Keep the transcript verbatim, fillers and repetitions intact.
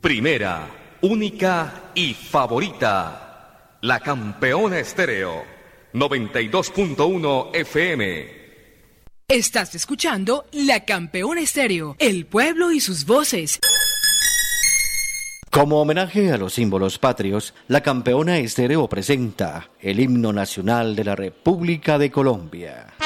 Primera, única y favorita. La Campeona Estéreo. noventa y dos punto uno F M. Estás escuchando La Campeona Estéreo, el pueblo y sus voces. Como homenaje a los símbolos patrios, La Campeona Estéreo presenta el himno nacional de la República de Colombia.